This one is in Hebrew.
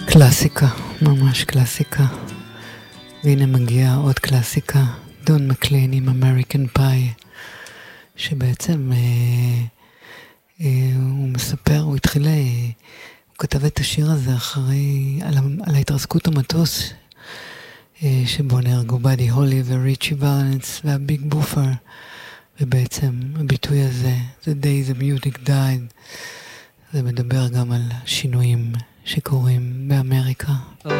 קלאסיקה, ממש קלאסיקה. והנה מגיעה עוד קלאסיקה, דון מקליין עם אמריקן פאי, שבעצם הוא מספר, הוא כתב את השיר הזה אחרי, על ההתרסקות המטוס, שבו נהרגו באדי הולי וריצ'י ולנס והביג בופר, ובעצם הביטוי הזה, The Day the Music Died, זה מדבר גם על שינויים שקורים באמריקה.